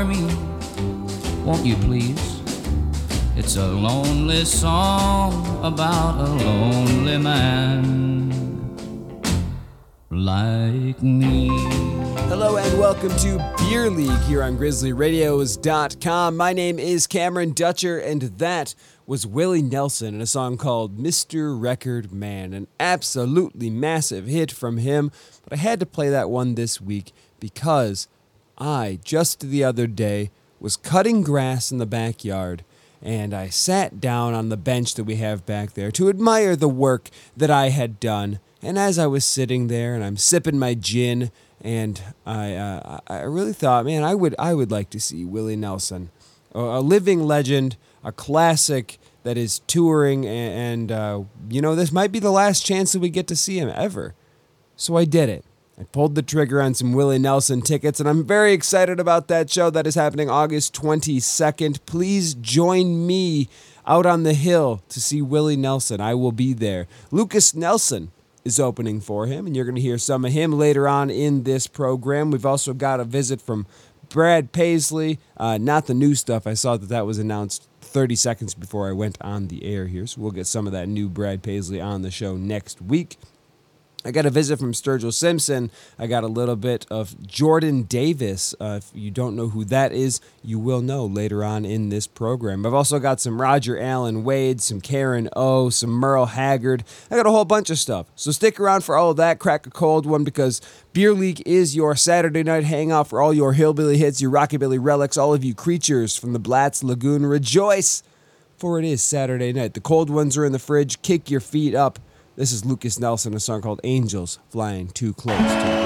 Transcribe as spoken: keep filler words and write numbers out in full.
for me, won't you please? It's a lonely song about a lonely man like me. Hello and welcome to Beer League here on Grizzly Radios dot com. My name is Cameron Dutcher, and that was Willie Nelson in a song called Mister Record Man, an absolutely massive hit from him. But I had to play that one this week because I, just the other day, was cutting grass in the backyard, and I sat down on the bench that we have back there to admire the work that I had done. And as I was sitting there and I'm sipping my gin, and I uh, I really thought, man, I would I would like to see Willie Nelson, a, a living legend, a classic that is touring, and, and uh, you know, this might be the last chance that we get to see him ever. So I did it. I pulled the trigger on some Willie Nelson tickets, and I'm very excited about that show that is happening August twenty-second. Please join me out on the hill to see Willie Nelson. I will be there. Lukas Nelson is opening for him, and you're going to hear some of him later on in this program. We've also got a visit from Brad Paisley, uh, not the new stuff. I saw that that was announced thirty seconds before I went on the air here, so we'll get some of that new Brad Paisley on the show next week. I got a visit from Sturgill Simpson. I got a little bit of Jordan Davis. Uh, if you don't know who that is, you will know later on in this program. I've also got some Roger Allen Wade, some Karen O, some Merle Haggard. I got a whole bunch of stuff. So stick around for all of that. Crack a cold one, because Beer League is your Saturday night hangout for all your hillbilly hits, your rockabilly relics, all of you creatures from the Blatz Lagoon. Rejoice, for it is Saturday night. The cold ones are in the fridge. Kick your feet up. This is Lukas Nelson, a song called Angels Flying Too Close to